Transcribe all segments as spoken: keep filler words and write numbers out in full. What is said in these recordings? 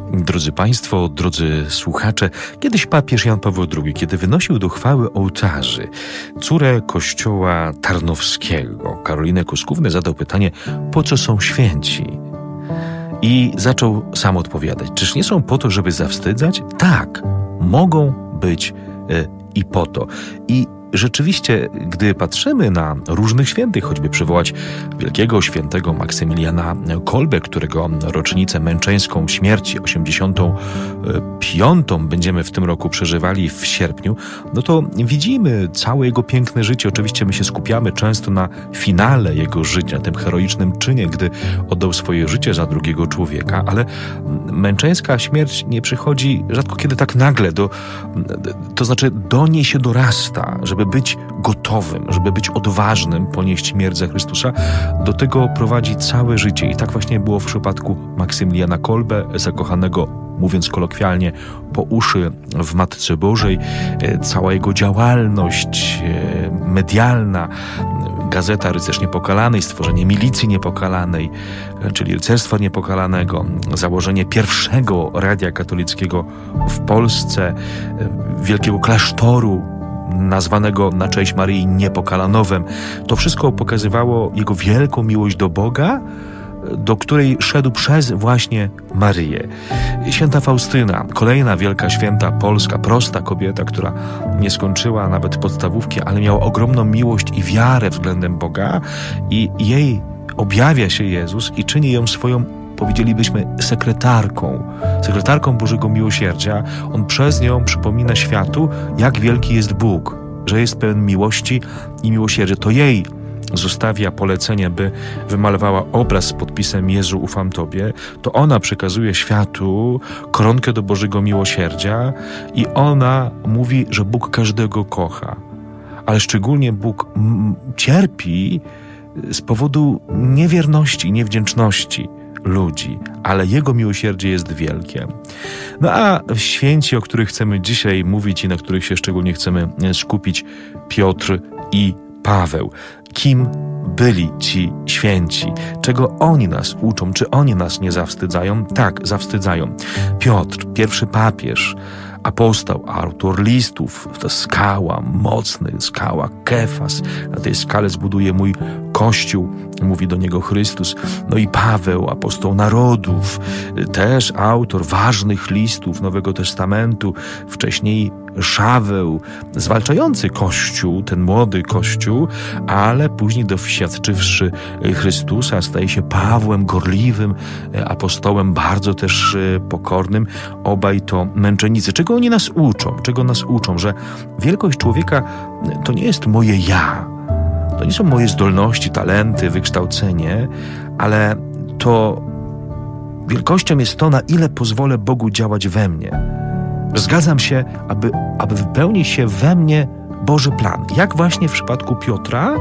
Drodzy Państwo, drodzy słuchacze, kiedyś papież Jan Paweł drugi, kiedy wynosił do chwały ołtarzy córę kościoła tarnowskiego, Karolinę Kuskówny, zadał pytanie, po co są święci? I zaczął sam odpowiadać. Czyż nie są po to, żeby zawstydzać? Tak, mogą być y, i po to. I rzeczywiście, gdy patrzymy na różnych świętych, choćby przywołać wielkiego świętego Maksymiliana Kolbę, którego rocznicę męczeńską śmierci, osiemdziesiątą piątą będziemy w tym roku przeżywali w sierpniu, no to widzimy całe jego piękne życie. Oczywiście my się skupiamy często na finale jego życia, na tym heroicznym czynie, gdy oddał swoje życie za drugiego człowieka, ale męczeńska śmierć nie przychodzi rzadko kiedy tak nagle, do, to znaczy do niej się dorasta, żeby Żeby być gotowym, żeby być odważnym, ponieść śmierć za Chrystusa, do tego prowadzi całe życie. I tak właśnie było w przypadku Maksymiliana Kolbe, zakochanego, mówiąc kolokwialnie, po uszy w Matce Bożej. Cała jego działalność medialna, Gazeta Rycerz Niepokalanej, stworzenie Milicji Niepokalanej, czyli Rycerstwa Niepokalanego, założenie pierwszego radia katolickiego w Polsce, wielkiego klasztoru nazwanego na cześć Maryi Niepokalanowem. To wszystko pokazywało jego wielką miłość do Boga, do której szedł przez właśnie Maryję. Święta Faustyna, kolejna wielka święta polska, prosta kobieta, która nie skończyła nawet podstawówki, ale miała ogromną miłość i wiarę względem Boga i jej objawia się Jezus i czyni ją swoją, powiedzielibyśmy, sekretarką, sekretarką Bożego Miłosierdzia. On przez nią przypomina światu, jak wielki jest Bóg, że jest pełen miłości i miłosierdzia. To jej zostawia polecenie, by wymalowała obraz z podpisem Jezu, ufam Tobie. To ona przekazuje światu koronkę do Bożego Miłosierdzia i ona mówi, że Bóg każdego kocha. Ale szczególnie Bóg m- cierpi z powodu niewierności, niewdzięczności ludzi, ale Jego miłosierdzie jest wielkie. No a święci, o których chcemy dzisiaj mówić i na których się szczególnie chcemy skupić, Piotr i Paweł. Kim byli ci święci? Czego oni nas uczą? Czy oni nas nie zawstydzają? Tak, zawstydzają. Piotr, pierwszy papież, apostoł, autor listów, to skała, mocny skała, Kefas. Na tej skale zbuduje mój Kościół, mówi do niego Chrystus. No i Paweł, apostoł narodów, też autor ważnych listów Nowego Testamentu, wcześniej Szaweł, zwalczający Kościół, ten młody Kościół, ale później doświadczywszy Chrystusa, staje się Pawłem, gorliwym apostołem, bardzo też pokornym. Obaj to męczennicy. Czego oni nas uczą? Czego nas uczą? Że wielkość człowieka to nie jest moje ja, to nie są moje zdolności, talenty, wykształcenie, ale to wielkością jest to, na ile pozwolę Bogu działać we mnie. Zgadzam się, aby, aby wypełnić się we mnie Boży plan. Jak właśnie w przypadku Piotra,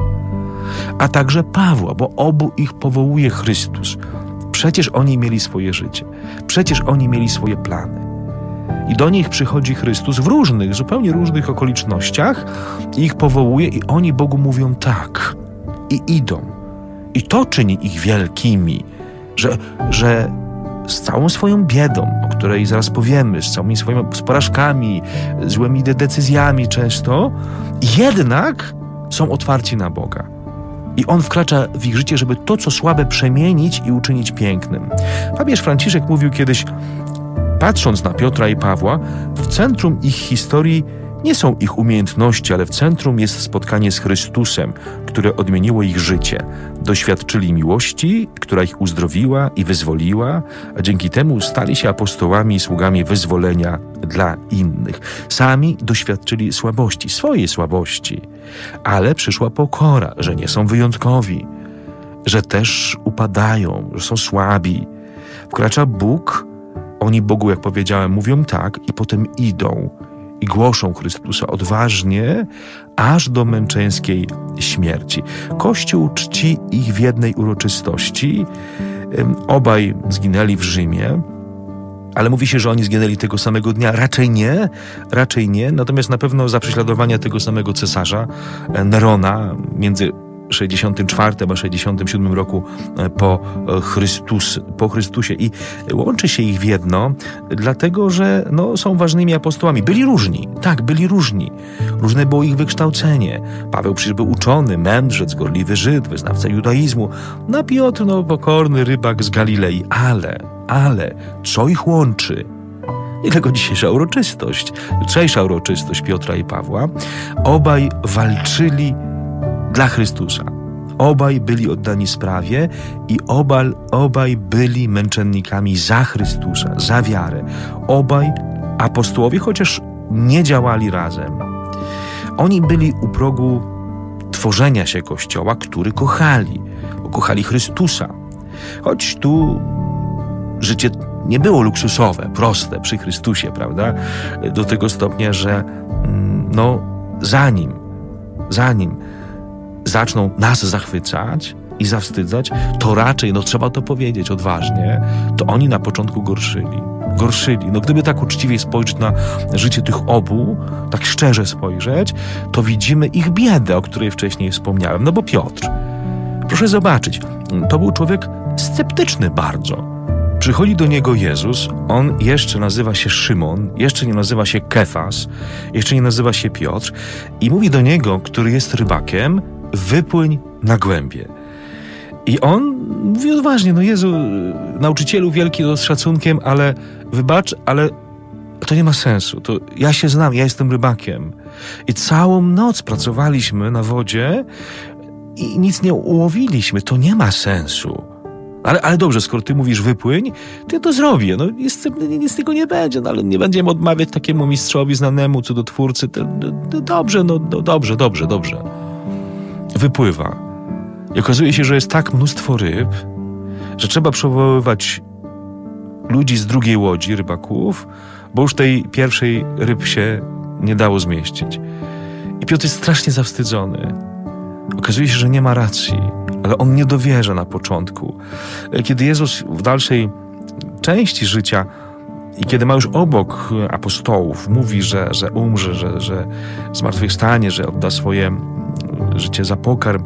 a także Pawła, bo obu ich powołuje Chrystus. Przecież oni mieli swoje życie. Przecież oni mieli swoje plany. I do nich przychodzi Chrystus w różnych, zupełnie różnych okolicznościach i ich powołuje i oni Bogu mówią tak. I idą. I to czyni ich wielkimi, że, że z całą swoją biedą, o której zaraz powiemy, z całymi swoimi z porażkami, złymi decyzjami często, jednak są otwarci na Boga. I On wkracza w ich życie, żeby to, co słabe, przemienić i uczynić pięknym. Papież Franciszek mówił kiedyś, patrząc na Piotra i Pawła, w centrum ich historii nie są ich umiejętności, ale w centrum jest spotkanie z Chrystusem, które odmieniło ich życie. Doświadczyli miłości, która ich uzdrowiła i wyzwoliła, a dzięki temu stali się apostołami i sługami wyzwolenia dla innych. Sami doświadczyli słabości, swojej słabości, ale przyszła pokora, że nie są wyjątkowi, że też upadają, że są słabi. Wkracza Bóg, oni Bogu, jak powiedziałem, mówią tak i potem idą i głoszą Chrystusa odważnie, aż do męczeńskiej śmierci. Kościół czci ich w jednej uroczystości. Obaj zginęli w Rzymie, ale mówi się, że oni zginęli tego samego dnia. Raczej nie, raczej nie. Natomiast na pewno za prześladowania tego samego cesarza, Nerona, między sześćdziesiątym czwartym a sześćdziesiątym siódmym roku po, Chrystus, po Chrystusie i łączy się ich w jedno, dlatego że no, są ważnymi apostołami. Byli różni, tak, byli różni. Różne było ich wykształcenie. Paweł przecież był uczony, mędrzec, gorliwy Żyd, wyznawca judaizmu. No Piotr, no pokorny rybak z Galilei. Ale, ale, co ich łączy? Nie tylko dzisiejsza uroczystość, jutrzejsza uroczystość Piotra i Pawła. Obaj walczyli dla Chrystusa. Obaj byli oddani sprawie i obaj, obaj byli męczennikami za Chrystusa, za wiarę. Obaj apostołowie, chociaż nie działali razem. Oni byli u progu tworzenia się Kościoła, który kochali. Kochali Chrystusa. Choć tu życie nie było luksusowe, proste przy Chrystusie, prawda? Do tego stopnia, że no, zanim, zanim zaczną nas zachwycać i zawstydzać, to raczej, no trzeba to powiedzieć odważnie, to oni na początku gorszyli. Gorszyli. No gdyby tak uczciwie spojrzeć na życie tych obu, tak szczerze spojrzeć, to widzimy ich biedę, o której wcześniej wspomniałem. No bo Piotr, proszę zobaczyć, to był człowiek sceptyczny bardzo. Przychodzi do niego Jezus, on jeszcze nazywa się Szymon, jeszcze nie nazywa się Kefas, jeszcze nie nazywa się Piotr i mówi do niego, który jest rybakiem, wypłyń na głębie. I on mówi odważnie, no Jezu, nauczycielu wielki, to z szacunkiem, ale wybacz, ale to nie ma sensu. To ja się znam, ja jestem rybakiem. I całą noc pracowaliśmy na wodzie i nic nie ułowiliśmy. To nie ma sensu. Ale, ale dobrze, skoro ty mówisz wypłyń, to ja to zrobię. No, jest, nic z tego nie będzie, no, ale nie będziemy odmawiać takiemu mistrzowi znanemu, cudotwórcy. To, to, to dobrze, no, no dobrze, dobrze, dobrze. Wypływa. I okazuje się, że jest tak mnóstwo ryb, że trzeba przywoływać ludzi z drugiej łodzi, rybaków, bo już tej pierwszej ryb się nie dało zmieścić. I Piotr jest strasznie zawstydzony. Okazuje się, że nie ma racji, ale on nie dowierza na początku. Kiedy Jezus w dalszej części życia i kiedy ma już obok apostołów, mówi, że, że umrze, że, że zmartwychwstanie, że odda swoje życie za pokarm,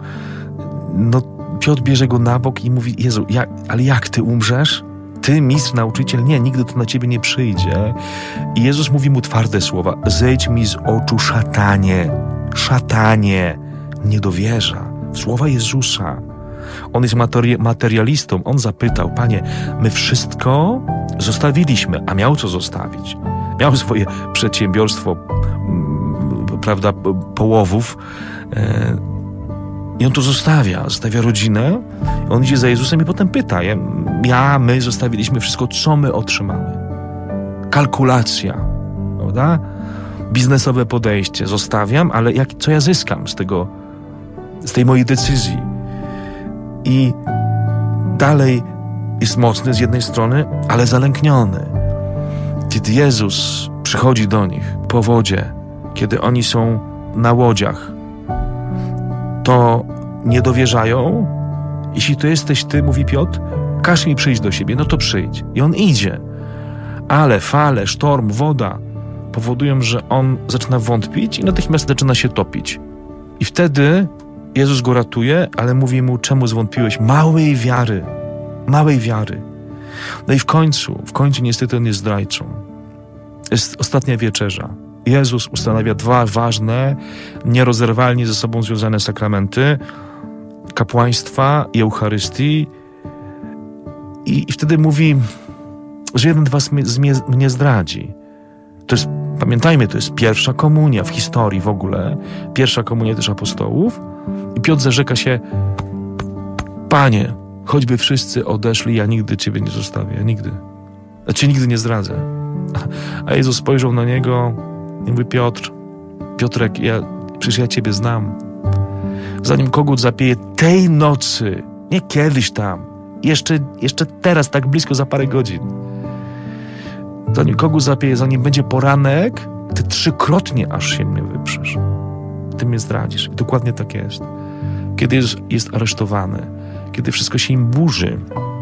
no Piotr bierze go na bok i mówi: Jezu, jak, ale jak ty umrzesz? Ty, mistrz, nauczyciel, nie, nigdy to na ciebie nie przyjdzie. I Jezus mówi mu twarde słowa: zejdź mi z oczu, szatanie, szatanie. Nie dowierza w słowa Jezusa. On jest materi- materialistą. On zapytał: Panie, my wszystko zostawiliśmy, a miał co zostawić. Miał swoje przedsiębiorstwo, prawda, połowów, e, i on to zostawia, zostawia rodzinę, on idzie za Jezusem i potem pyta: ja, my zostawiliśmy wszystko, co my otrzymamy. Kalkulacja, prawda? Biznesowe podejście, zostawiam, ale jak, co ja zyskam z tego, z tej mojej decyzji? I dalej jest mocny z jednej strony, ale zalękniony. Kiedy Jezus przychodzi do nich po wodzie, kiedy oni są na łodziach, to nie dowierzają. Jeśli to jesteś ty, mówi Piotr, każ mi przyjść do siebie. No to przyjdź. I on idzie. Ale fale, sztorm, woda powodują, że on zaczyna wątpić i natychmiast zaczyna się topić. I wtedy Jezus go ratuje, ale mówi mu: czemu zwątpiłeś? Małej wiary. Małej wiary. No i w końcu, w końcu niestety on jest zdrajcą. Jest ostatnia wieczerza. Jezus ustanawia dwa ważne, nierozerwalnie ze sobą związane sakramenty kapłaństwa i Eucharystii. I, i wtedy mówi, że jeden z was mnie, mnie zdradzi. To jest, pamiętajmy, to jest pierwsza komunia w historii w ogóle. Pierwsza komunia też apostołów. I Piotr zarzeka się: Panie, choćby wszyscy odeszli, ja nigdy Ciebie nie zostawię. Ja nigdy. Ja Cię nigdy nie zdradzę. A Jezus spojrzał na niego i mówi: Piotr, Piotrek, ja, przecież ja Ciebie znam. Zanim kogut zapieje tej nocy, nie kiedyś tam, jeszcze, jeszcze teraz, tak blisko, za parę godzin. Zanim kogut zapieje, zanim będzie poranek, Ty trzykrotnie aż się mnie wyprzesz. Ty mnie zdradzisz. I dokładnie tak jest. Kiedy jest, jest aresztowany, kiedy wszystko się im burzy,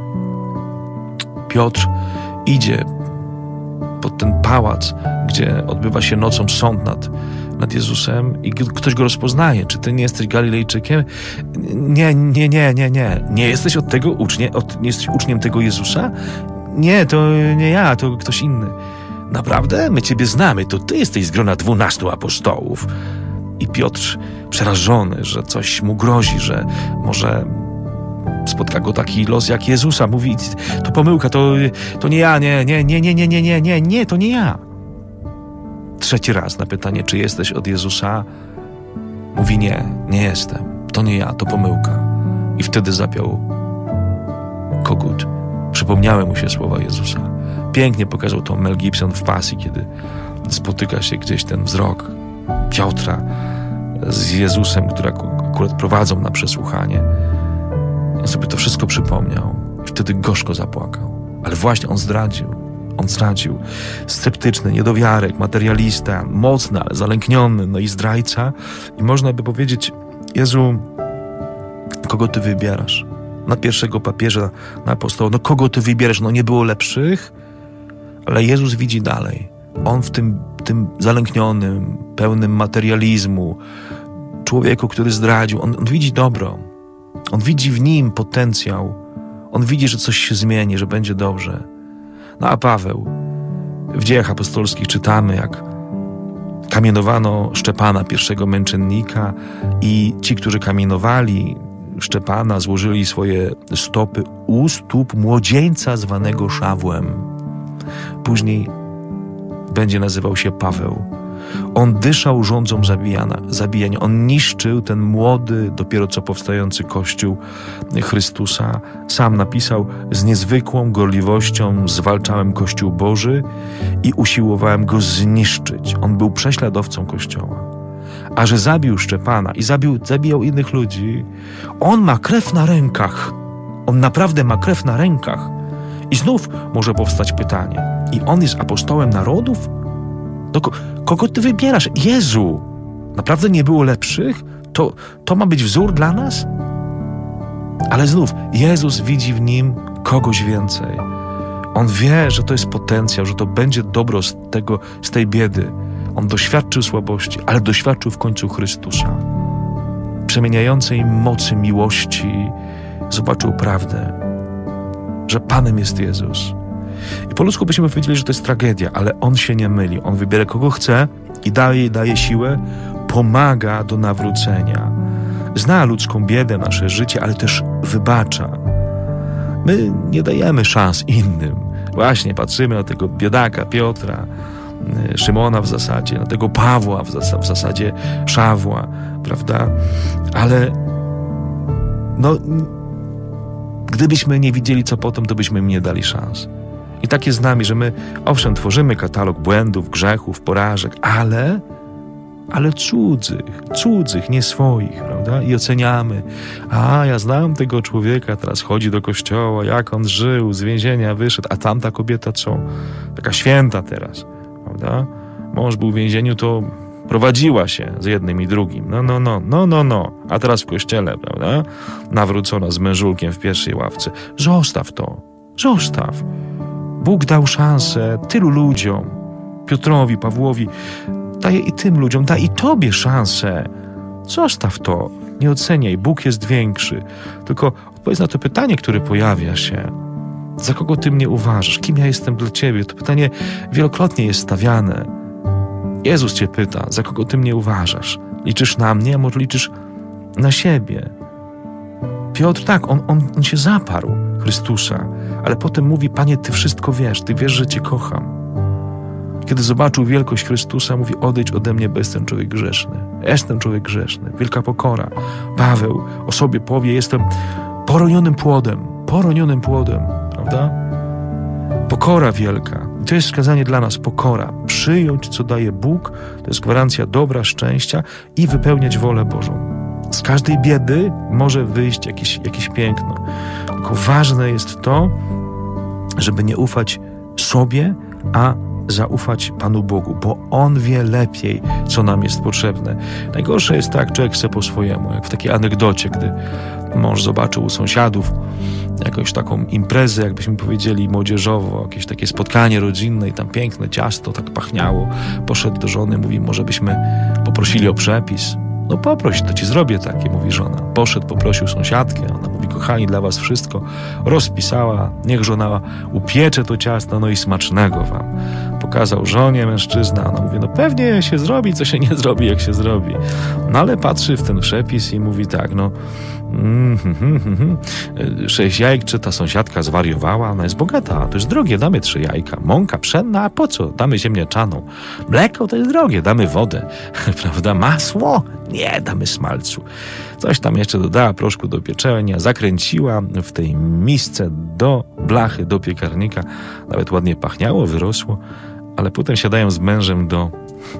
Piotr idzie pod ten pałac, gdzie odbywa się nocą sąd nad nad Jezusem i ktoś go rozpoznaje. Czy ty nie jesteś Galilejczykiem? Nie, nie, nie, nie, nie. Nie jesteś od tego ucznie, od, nie jesteś uczniem tego Jezusa? Nie, to nie ja, to ktoś inny. Naprawdę? My ciebie znamy, to ty jesteś z grona dwunastu apostołów. I Piotr, przerażony, że coś mu grozi, że może spotka go taki los jak Jezusa, mówi, to pomyłka, to, to nie ja, nie, nie, nie, nie, nie, nie, nie, nie, nie, to nie ja. Trzeci raz na pytanie, czy jesteś od Jezusa, mówi nie, nie jestem, to nie ja, to pomyłka. I wtedy zapiął kogut. Przypomniały mu się słowa Jezusa. Pięknie pokazał to Mel Gibson w Pasji, kiedy spotyka się gdzieś ten wzrok Piotra z Jezusem, który akurat prowadzą na przesłuchanie. On sobie to wszystko przypomniał i wtedy gorzko zapłakał. Ale właśnie on zdradził. On zdradził. Sceptyczny, niedowiarek, materialista, mocny, ale zalękniony, no i zdrajca. I można by powiedzieć, Jezu, kogo Ty wybierasz? Na pierwszego papieża, na apostoła, no kogo Ty wybierasz? No nie było lepszych? Ale Jezus widzi dalej. On w tym, tym zalęknionym, pełnym materializmu, człowieku, który zdradził, on, on widzi dobro. On widzi w nim potencjał. On widzi, że coś się zmieni, że będzie dobrze. No a Paweł, w Dziejach Apostolskich czytamy, jak kamienowano Szczepana, pierwszego męczennika, i ci, którzy kamienowali Szczepana, złożyli swoje stopy u stóp młodzieńca zwanego Szawłem. Później będzie nazywał się Paweł. On dyszał rządzą zabijania, zabijania. On niszczył ten młody, dopiero co powstający Kościół Chrystusa. Sam napisał: z niezwykłą gorliwością zwalczałem Kościół Boży i usiłowałem go zniszczyć. On był prześladowcą Kościoła. A że zabił Szczepana i zabił, zabijał innych ludzi, on ma krew na rękach. On naprawdę ma krew na rękach. I znów może powstać pytanie: i on jest apostołem narodów? No, kogo ty wybierasz? Jezu! Naprawdę nie było lepszych? To, to ma być wzór dla nas? Ale znów, Jezus widzi w nim kogoś więcej. On wie, że to jest potencjał, że to będzie dobro z tego, z tej biedy. On doświadczył słabości, ale doświadczył w końcu Chrystusa. Przemieniającej mocy miłości zobaczył prawdę, że Panem jest Jezus. I po ludzku byśmy powiedzieli, że to jest tragedia, ale On się nie myli. On wybiera kogo chce i daje, daje siłę, pomaga do nawrócenia. Zna ludzką biedę, nasze życie, ale też wybacza. My nie dajemy szans innym. Właśnie patrzymy na tego biedaka Piotra, Szymona w zasadzie, na tego Pawła w, zas- w zasadzie Szawła, prawda? Ale no, gdybyśmy nie widzieli co potem, to byśmy im nie dali szans. I tak jest z nami, że my, owszem, tworzymy katalog błędów, grzechów, porażek, ale, ale cudzych, cudzych, nie swoich, prawda? I oceniamy: a ja znam tego człowieka, teraz chodzi do kościoła, jak on żył, z więzienia wyszedł, a tamta kobieta co? Taka święta teraz, prawda? Mąż był w więzieniu, to prowadziła się z jednym i drugim. No, no, no, no, no, no. A teraz w kościele, prawda? Nawrócona z mężulkiem w pierwszej ławce. Zostaw to, zostaw. Bóg dał szansę tylu ludziom, Piotrowi, Pawłowi, daje i tym ludziom, da i tobie szansę. Zostaw to, nie oceniaj, Bóg jest większy. Tylko odpowiedz na to pytanie, które pojawia się. Za kogo ty mnie uważasz? Kim ja jestem dla ciebie? To pytanie wielokrotnie jest stawiane. Jezus cię pyta: za kogo ty mnie uważasz? Liczysz na mnie, a może liczysz na siebie? Piotr, tak, on, on, on się zaparł Chrystusa, ale potem mówi: Panie, Ty wszystko wiesz, Ty wiesz, że Cię kocham. Kiedy zobaczył wielkość Chrystusa, mówi: odejdź ode mnie, bo jestem człowiek grzeszny. Jestem człowiek grzeszny. Wielka pokora. Paweł o sobie powie: jestem poronionym płodem, poronionym płodem, prawda? Pokora wielka. I to jest wskazanie dla nas, pokora. Przyjąć, co daje Bóg, to jest gwarancja dobra, szczęścia i wypełniać wolę Bożą. Z każdej biedy może wyjść jakieś, jakieś piękno. Tylko ważne jest to, żeby nie ufać sobie, a zaufać Panu Bogu, bo On wie lepiej, co nam jest potrzebne. Najgorsze jest tak, człowiek chce po swojemu, jak w takiej anegdocie, gdy mąż zobaczył u sąsiadów jakąś taką imprezę, jakbyśmy powiedzieli młodzieżowo, jakieś takie spotkanie rodzinne i tam piękne ciasto, tak pachniało. Poszedł do żony, mówi, może byśmy poprosili o przepis. No poproś, to ci zrobię takie, mówi żona. Poszedł, poprosił sąsiadkę, ona mówi, kochani, dla was wszystko. Rozpisała, niech żona upiecze to ciasto, no i smacznego wam. Pokazał żonie mężczyzna, ona mówi, no pewnie się zrobi, co się nie zrobi, jak się zrobi. No ale patrzy w ten przepis i mówi tak, no mm, hmm, hmm, hmm. sześć jajek, czy ta sąsiadka zwariowała? Ona jest bogata, to jest drogie, damy trzy jajka. Mąka pszenna, a po co? Damy ziemniaczaną. Mleko to jest drogie, damy wodę. Prawda? Masło? Nie, damy smalcu. Coś tam jeszcze dodała, proszku do pieczenia, zakręciła w tej misce do blachy, do piekarnika. Nawet ładnie pachniało, wyrosło, ale potem siadają z mężem do,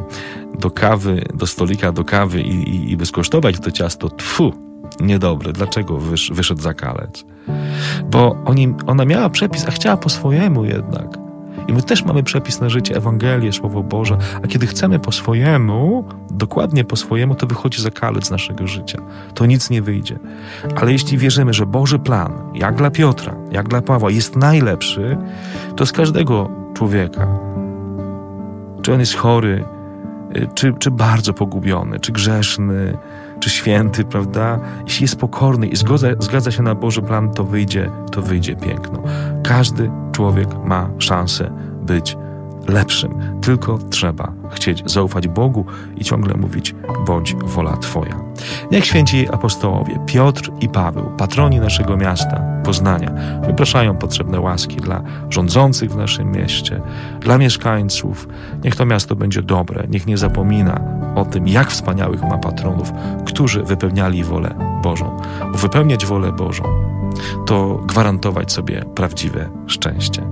do kawy, do stolika do kawy i, i, i by skosztować to ciasto. Tfu, niedobre. Dlaczego wysz, wyszedł zakalec? Bo oni, ona miała przepis, a chciała po swojemu jednak. I my też mamy przepis na życie, Ewangelię, Słowo Boże, a kiedy chcemy po swojemu, dokładnie po swojemu, to wychodzi zakalec z naszego życia. To nic nie wyjdzie. Ale jeśli wierzymy, że Boży plan, jak dla Piotra, jak dla Pawła, jest najlepszy, to z każdego człowieka, czy on jest chory, czy, czy bardzo pogubiony, czy grzeszny, czy święty, prawda? Jeśli jest pokorny i zgadza, zgadza się na Boży plan, to wyjdzie, to wyjdzie piękno. Każdy człowiek ma szansę być lepszym. Tylko trzeba chcieć zaufać Bogu i ciągle mówić, bądź wola Twoja. Niech święci apostołowie Piotr i Paweł, patroni naszego miasta, Poznania, wypraszają potrzebne łaski dla rządzących w naszym mieście, dla mieszkańców. Niech to miasto będzie dobre, niech nie zapomina o tym, jak wspaniałych ma patronów, którzy wypełniali wolę Bożą. Bo wypełniać wolę Bożą to gwarantować sobie prawdziwe szczęście.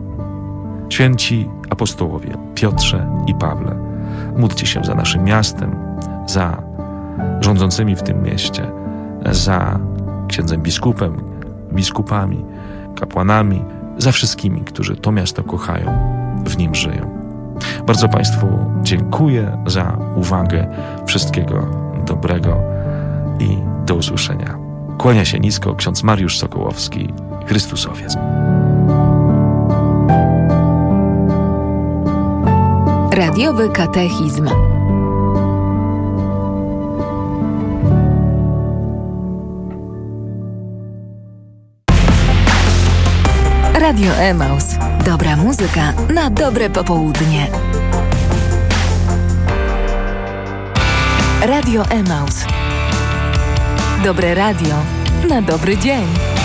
Święci apostołowie Piotrze i Pawle, módlcie się za naszym miastem, za rządzącymi w tym mieście, za księdzem biskupem, biskupami, kapłanami, za wszystkimi, którzy to miasto kochają, w nim żyją. Bardzo Państwu dziękuję za uwagę. Wszystkiego dobrego i do usłyszenia. Kłania się nisko ksiądz Mariusz Sokołowski, Chrystusowiec. Radiowy katechizm. Radio Emaus. Dobra muzyka na dobre popołudnie. Radio Emaus. Dobre radio na dobry dzień.